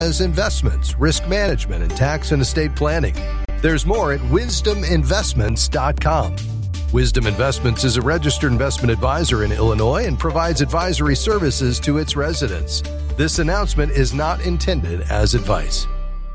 as investments, risk management, and tax and estate planning. There's more at wisdominvestments.com. Wisdom Investments is a registered investment advisor in Illinois and provides advisory services to its residents. This announcement is not intended as advice.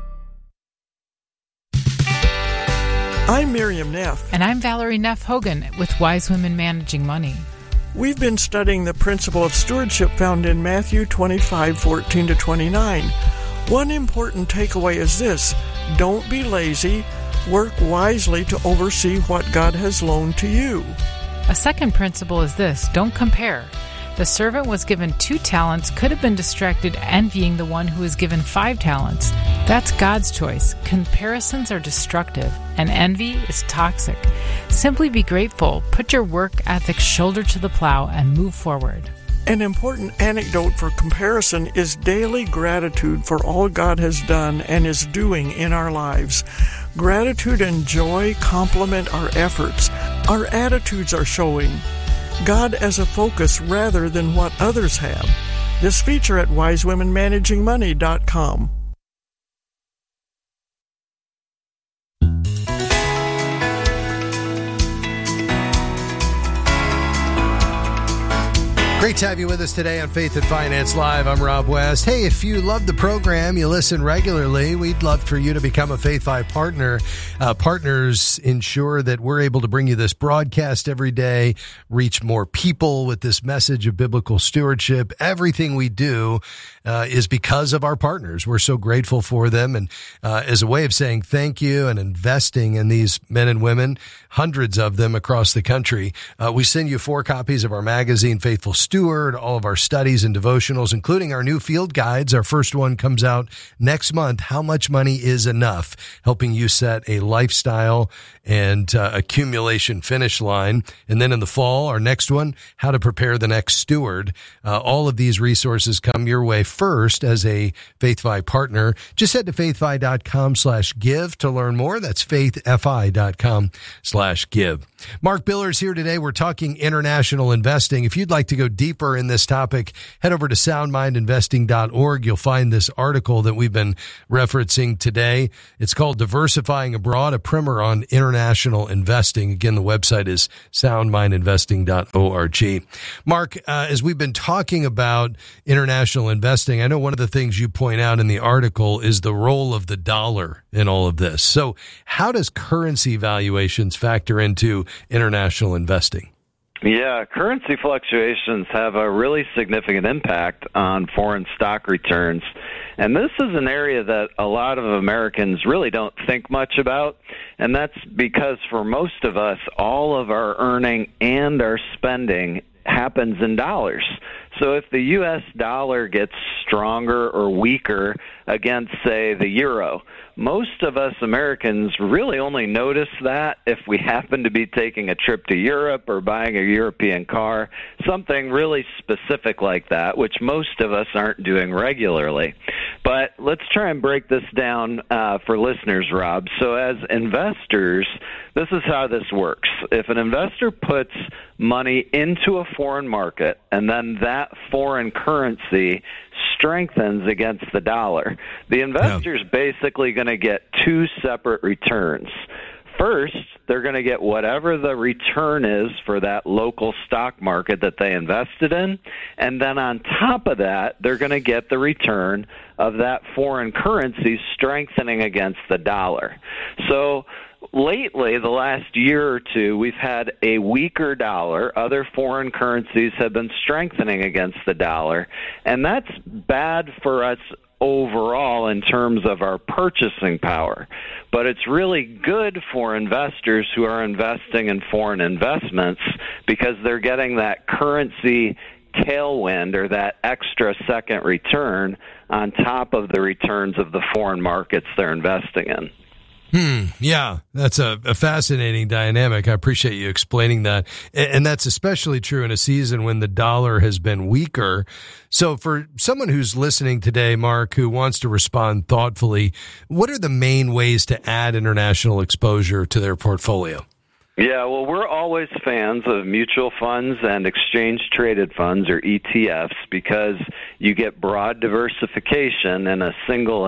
I'm Miriam Neff. And I'm Valerie Neff Hogan with Wise Women Managing Money. We've been studying the principle of stewardship found in Matthew 25:14-29. One important takeaway is this: don't be lazy. Work wisely to oversee what God has loaned to you. A second principle is this: don't compare. The servant was given 2 talents, could have been distracted envying the one who was given 5 talents. That's God's choice. Comparisons are destructive, and envy is toxic. Simply be grateful, put your work ethic shoulder to the plow, and move forward. An important anecdote for comparison is daily gratitude for all God has done and is doing in our lives. Gratitude and joy complement our efforts. Our attitudes are showing God as a focus rather than what others have. This feature at wisewomenmanagingmoney.com. Great to have you with us today on Faith and Finance Live. I'm Rob West. Hey, if you love the program, you listen regularly, we'd love for you to become a Faith Fi partner. Partners ensure that we're able to bring you this broadcast every day, reach more people with this message of biblical stewardship. Everything we do is because of our partners. We're so grateful for them. And as a way of saying thank you and investing in these men and women, hundreds of them across the country, we send you 4 copies of our magazine, Faithful Steward, all of our studies and devotionals, including our new field guides. Our first one comes out next month, How Much Money is Enough, helping you set a lifestyle and accumulation finish line. And then in the fall, our next one, How to Prepare the Next Steward. All of these resources come your way first as a FaithFi partner. Just head to faithfi.com/give to learn more. That's faithfi.com/give. Mark Biller's here today. We're talking international investing. If you'd like to go deeper in this topic, head over to soundmindinvesting.org. You'll find this article that we've been referencing today. It's called Diversifying Abroad, a primer on international investing. Again, the website is soundmindinvesting.org. Mark, as we've been talking about international investing, I know one of the things you point out in the article is the role of the dollar in all of this. So how does currency valuations factor into international investing? Yeah, currency fluctuations have a really significant impact on foreign stock returns. And this is an area that a lot of Americans really don't think much about. And that's because for most of us, all of our earning and our spending happens in dollars. So if the U.S. dollar gets stronger or weaker against, say, the euro, most of us Americans really only notice that if we happen to be taking a trip to Europe or buying a European car, something really specific like that, which most of us aren't doing regularly. But let's try and break this down for listeners, Rob. So as investors, this is how this works. If an investor puts money into a foreign market and then that foreign currency strengthens against the dollar, the investor's basically going to get 2 separate returns. First, they're going to get whatever the return is for that local stock market that they invested in, and then on top of that, they're going to get the return of that foreign currency strengthening against the dollar. So lately, the last year or two, we've had a weaker dollar. Other foreign currencies have been strengthening against the dollar, and that's bad for us overall in terms of our purchasing power. But it's really good for investors who are investing in foreign investments because they're getting that currency tailwind or that extra second return on top of the returns of the foreign markets they're investing in. Yeah, that's a fascinating dynamic. I appreciate you explaining that. And that's especially true in a season when the dollar has been weaker. So for someone who's listening today, Mark, who wants to respond thoughtfully, what are the main ways to add international exposure to their portfolio? Yeah, well, we're always fans of mutual funds and exchange-traded funds, or ETFs, because you get broad diversification in a single